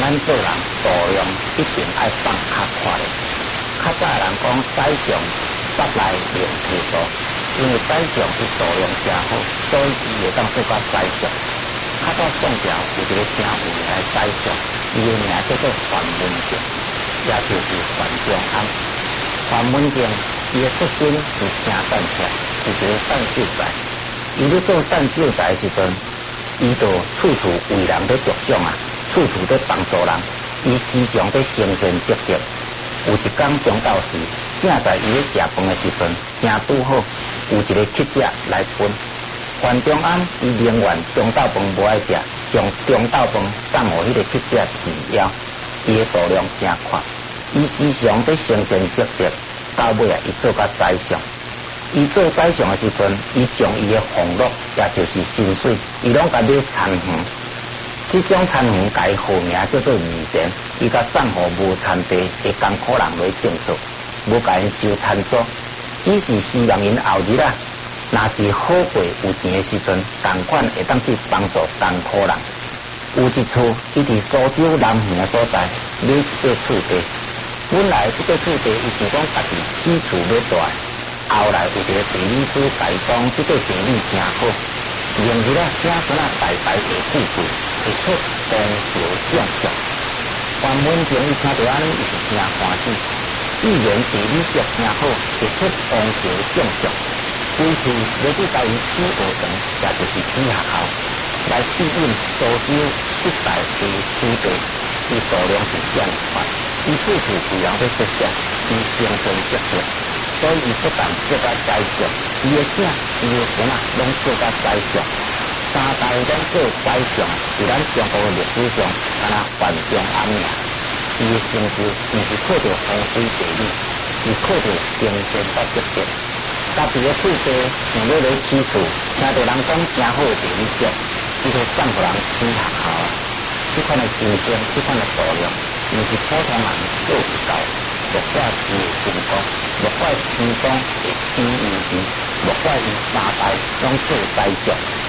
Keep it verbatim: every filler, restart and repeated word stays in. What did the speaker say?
咱做人度量一定爱放较宽的。较早人讲宰相八来量体多，因为宰相伊度量诚好，所以伊会当做甲宰相。较早宋朝有一个真有名的宰相，伊的名叫做范文正，也就是范仲淹。范文正伊的出身是真善车，是一个善秀才。伊咧做善秀才的时阵，伊就处处为人咧着想啊，处处咧帮助人。伊时常咧诚心积极。有一天中昼时，正在伊咧食饭的时阵，正拄好有一个乞者来分。范仲淹伊宁愿中昼饭无爱食，将中昼饭送互迄个乞者治疗。伊的度量真宽，伊时常咧诚心积极。到尾啊，伊做甲宰相。伊做宰相的时阵，伊将伊的俸禄，也就是薪水，伊拢甲买田园。这种田园改号名叫做义田，伊甲送互无田地的艰苦人来种作，无甲因收田租，只是希望因后日啊，若是好过有钱的时阵，同款会当去帮助艰苦人。有一次，伊伫苏州南园的所在买一块厝地，本来这块厝地伊是讲家己起厝要住的，后来有一个地理师改讲这块地理真好，明日啊，子孙啊代代会富贵，会出丰饶祥祥。范文正伊听到安尼，伊是真欢喜。既然地理学真好，会出丰饶祥祥，规次要去甲伊起学堂，也就是起学校，来吸引苏州一代的子弟。伊度量是这样宽，伊处处为人要出色，伊诚心积极，所以伊不但做甲宰相，伊的囝、伊的孙啊，拢做甲宰相。三代拢做宰相，伫咱中国的历史上，敢若范仲淹尔。伊的成就毋是靠着风水地理，是靠着精神甲积极。家己的厝地想要来起厝，听到人讲真好的地理学，伊就送互人起学校啊。这款的精神，这款的度量，毋是普通人做唔到。莫怪伊会成功，莫怪天公会天意伊，莫怪伊三代拢做宰相。